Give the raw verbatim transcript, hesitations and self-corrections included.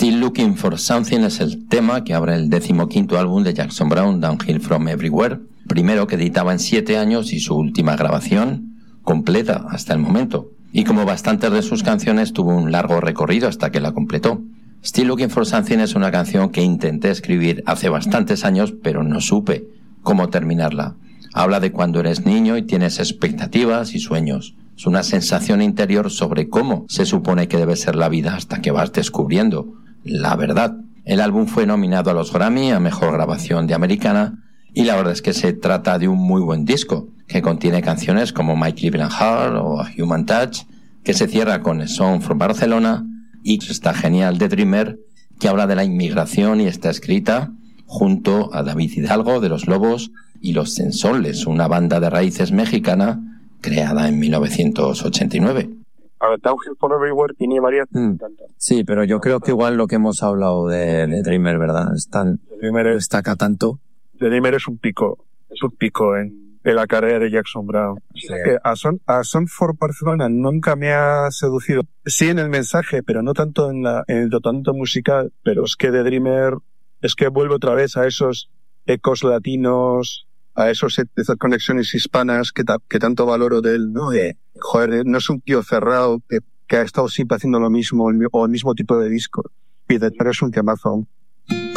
Still Looking for Something es el tema que abre el decimoquinto álbum de Jackson Browne, Downhill from Everywhere, primero que editaba en siete años y su última grabación completa hasta el momento. Y como bastantes de sus canciones, tuvo un largo recorrido hasta que la completó. Still Looking for Something es una canción que intenté escribir hace bastantes años, pero no supe cómo terminarla. Habla de cuando eres niño y tienes expectativas y sueños. Es una sensación interior sobre cómo se supone que debe ser la vida hasta que vas descubriendo la verdad. El álbum fue nominado a los Grammy a Mejor Grabación de Americana y la verdad es que se trata de un muy buen disco que contiene canciones como My Cleveland Heart o A Human Touch, que se cierra con A Song from Barcelona, y está genial de Dreamer, que habla de la inmigración y está escrita junto a David Hidalgo de Los Lobos y Los Sensoles, una banda de raíces mexicana creada en mil novecientos ochenta y nueve. A ver, Downhill from Everywhere tiene varias... Mm. Sí, pero yo creo que igual lo que hemos hablado de, de Dreamer, ¿verdad? Están, Dreamer es, destaca tanto. The Dreamer es un pico, es un pico en, en la carrera de Jackson Browne. Sí. Que a Son, a Song for Barcelona nunca me ha seducido. Sí en el mensaje, pero no tanto en, la, en el tratamiento musical. Pero es que The Dreamer, es que vuelve otra vez a esos ecos latinos, a esos, esas conexiones hispanas que, ta, que tanto valoro de él, ¿no? De, joder, no es un tío cerrado que, que ha estado siempre haciendo lo mismo o el mismo tipo de disco. Y de es un temazo.